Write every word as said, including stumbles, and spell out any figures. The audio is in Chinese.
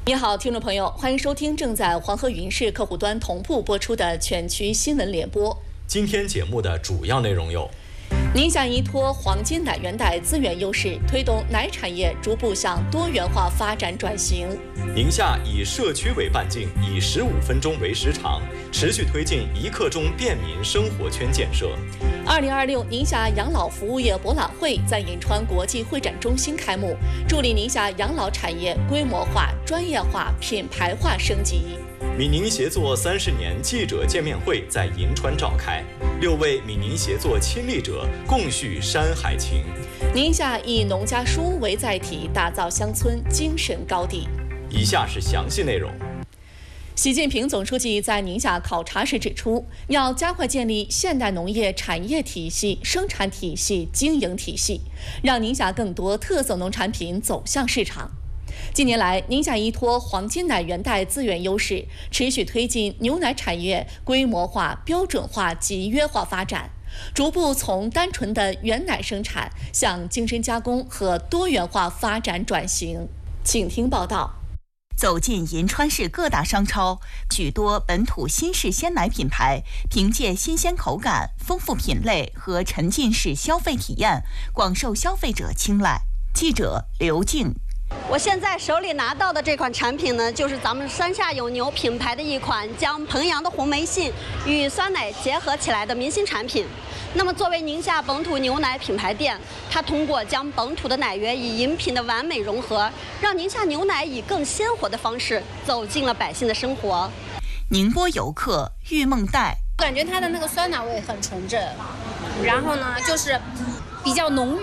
你好，听众朋友，欢迎收听正在黄河语音室客户端同步播出的全区新闻联播。 今天节目的主要内容有： 宁夏依托黄金奶源带资源优势，推动奶产业逐步向多元化发展转型。 宁夏以社区为半径，以十五分钟为时长，持续推进一刻钟便民生活圈建设。 二零二六宁夏养老服务业博览会在银川国际会展中心开幕，助力宁夏养老产业规模化、专业化、品牌化升级。 闽宁协作三十年记者见面会在银川召开，六位闽宁协作亲历者共叙山海情。 宁夏以农家书为载体，打造乡村精神高地。 以下是详细内容。 习近平总书记在宁夏考察时指出，要加快建立现代农业产业体系、生产体系、经营体系，让宁夏更多特色农产品走向市场。近年来，宁夏依托黄金奶源带资源优势，持续推进牛奶产业规模化、标准化、集约化发展，逐步从单纯的原奶生产向精深加工和多元化发展转型。请听报道。 走进银川市各大商超，许多本土新式鲜奶品牌凭借新鲜口感、丰富品类和沉浸式消费体验，广受消费者青睐。记者刘静。 我现在手里拿到的这款产品呢，就是咱们山下有牛品牌的一款将彭阳的红梅杏与酸奶结合起来的明星产品。那么作为宁夏本土牛奶品牌店，它通过将本土的奶源与饮品的完美融合，让宁夏牛奶以更鲜活的方式走进了百姓的生活。 宁波游客玉梦带， 感觉它的那个酸奶味很纯正，然后呢就是比较浓郁。